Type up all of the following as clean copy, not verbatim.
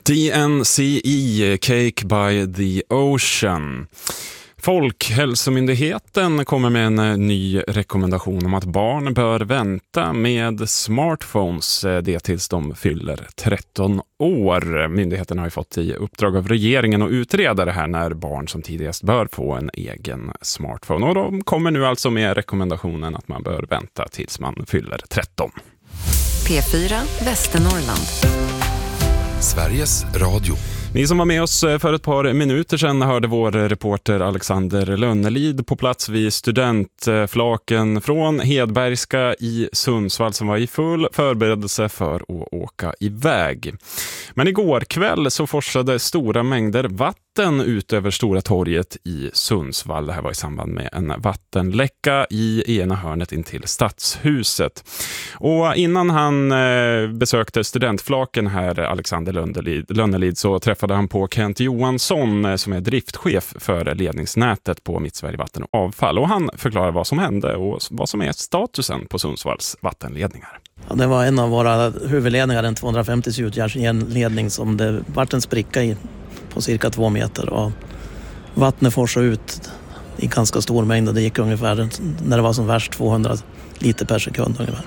DNCE, Cake by the Ocean. Folkhälsomyndigheten kommer med en ny rekommendation om att barn bör vänta med smartphones det tills de fyller 13 år. Myndigheten har ju fått i uppdrag av regeringen att utreda det här när barn som tidigast bör få en egen smartphone. Och de kommer nu alltså med rekommendationen att man bör vänta tills man fyller 13. P4 Västernorrland. Sveriges Radio. Ni som var med oss för ett par minuter sedan hörde vår reporter Alexander Lönnelid på plats vid studentflaken från Hedbergska i Sundsvall som var i full förberedelse för att åka iväg. Men igår kväll så forsade stora mängder vatten ut över Stora torget i Sundsvall. Det här var i samband med en vattenläcka i ena hörnet in till Stadshuset. Och innan han besökte studentflaken här, Alexander Lönnelid, så träffade han på Kent Johansson som är driftchef för ledningsnätet på Mittsverige Vatten och Avfall. Och han förklarar vad som hände och vad som är statusen på Sundsvalls vattenledningar. Ja, det var en av våra huvudledningar, en 250 gjutjärnsledning som det vart en spricka i på cirka 2 meter. Och vattnet forsade ut i ganska stor mängd och det gick ungefär, när det var som värst, 200 liter per sekund ungefär.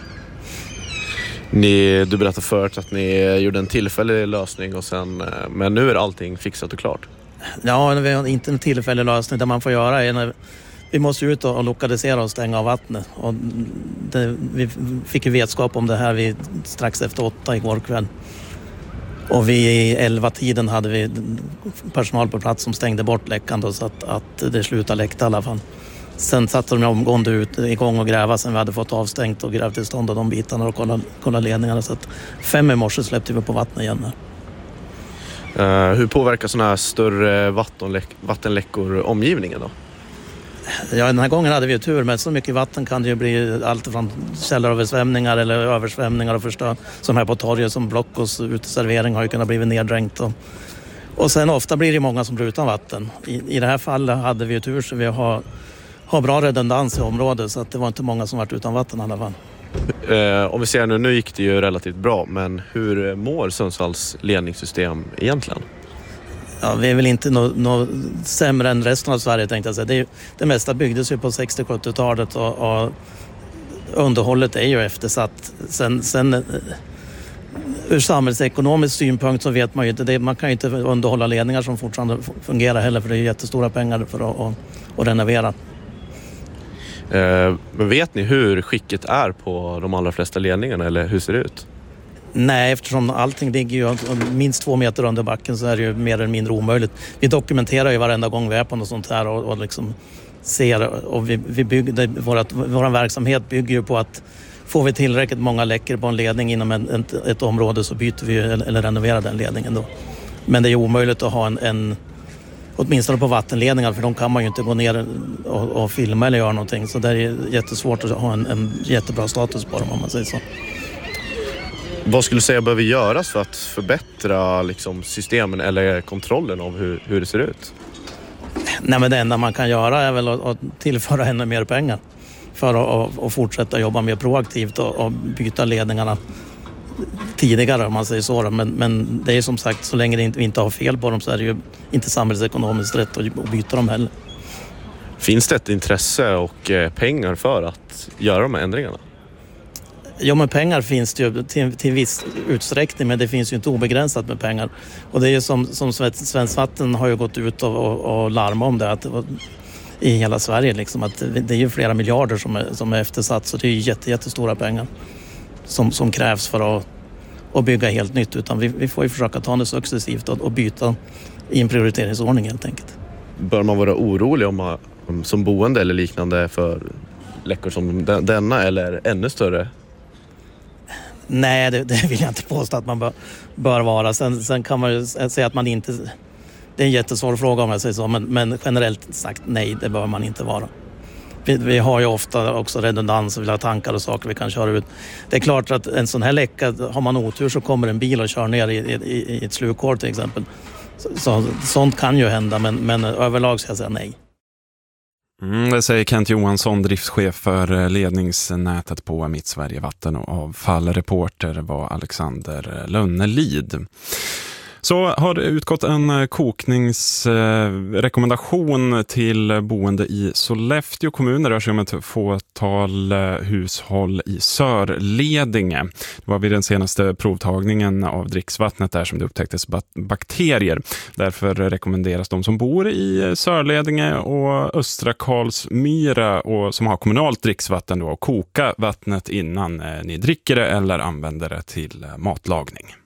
Du berättade förut att ni gjorde en tillfällig lösning och sen, men nu är allting fixat och klart. Ja, vi har inte en tillfällig lösning. Det man får göra är när vi måste ut och lokalisera och stänga av vattnet. Och vi fick ju vetskap om det här strax efter 8 igår kväll. Och i 11-tiden hade vi personal på plats som stängde bort läckan då, så att det slutade läcka i alla fall. Sen satte de omgående igång och gräva sen vi hade fått avstängt och grävt till stånd av de bitarna och kolla ledningarna. Så att 5 i morse släppte vi på vattnet igen. Hur påverkar sådana här större vattenläckor omgivningen då? Ja, den här gången hade vi tur, men så mycket vatten kan det ju bli allt från källaröversvämningar eller översvämningar och förstör. Som här på torget som Blockos uteservering har ju kunnat bli neddränkt. Och sen ofta blir det många som blir utan vatten. I det här fallet hade vi ju tur så vi har bra redundans i området så att det var inte många som varit utan vatten i alla fall. Om vi ser nu gick det ju relativt bra, men hur mår Sundsvalls ledningssystem egentligen? Ja, vi är väl inte något sämre än resten av Sverige tänkte jag säga. Det mesta byggdes ju på 60-70-talet och underhållet är ju eftersatt. Sen ur samhällsekonomisk synpunkt så vet man ju inte, man kan ju inte underhålla ledningar som fortfarande fungerar heller för det är jättestora pengar för att renovera. Men vet ni hur skicket är på de allra flesta ledningarna eller hur ser det ut? Nej, eftersom allting ligger ju minst 2 meter under backen så är det ju mer eller mindre omöjligt. Vi dokumenterar ju varenda gång vi är på något sånt här och liksom ser och vi bygger, vår verksamhet bygger ju på att får vi tillräckligt många läckor på en ledning inom ett område så byter vi eller renoverar den ledningen då. Men det är omöjligt att ha en åtminstone på vattenledningar för de kan man ju inte gå ner och filma eller göra någonting. Så det är jättesvårt att ha en jättebra status på dem om man säger så. Vad skulle du säga behöver göras för att förbättra liksom, systemen eller kontrollen av hur det ser ut? Nej, men det enda man kan göra är väl att tillföra ännu mer pengar för att fortsätta jobba mer proaktivt och byta ledningarna tidigare om man säger så. Men det är som sagt, så länge vi inte har fel på dem så är det ju inte samhällsekonomiskt rätt att byta dem heller. Finns det ett intresse och pengar för att göra de här ändringarna? Ja, men pengar finns det ju till viss utsträckning, men det finns ju inte obegränsat med pengar. Och det är ju som Svenskt Vatten har ju gått ut och larmat om det att i hela Sverige liksom, att det är ju flera miljarder som är eftersatt, så det är ju jättestora pengar som krävs för att bygga helt nytt, utan vi får ju försöka ta det successivt och byta i en prioriteringsordning helt enkelt. Bör man vara orolig om som boende eller liknande för läckor som denna eller ännu större? Nej, det vill jag inte påstå att man bör vara. Sen kan man ju säga att man inte... Det är en jättesvår fråga om jag säger så, men generellt sagt nej, det bör man inte vara. Vi har ju ofta också redundans och vill ha tankar och saker vi kan köra ut. Det är klart att en sån här läcka, har man otur så kommer en bil och kör ner i ett slukhål till exempel. Sånt kan ju hända, men överlag ska jag säga nej. Det säger Kent Johansson, driftschef för ledningsnätet på Mittsverige Vatten och Avfall. Reporter var Alexander Lönnelid. Så har det utgått en kokningsrekommendation till boende i Sollefteå kommun. Det rör sig om ett fåtal hushåll i Sörledinge. Det var vid den senaste provtagningen av dricksvattnet där som det upptäcktes bakterier. Därför rekommenderas de som bor i Sörledinge och Östra Karlsmyra och som har kommunalt dricksvatten då att koka vattnet innan ni dricker det eller använder det till matlagning.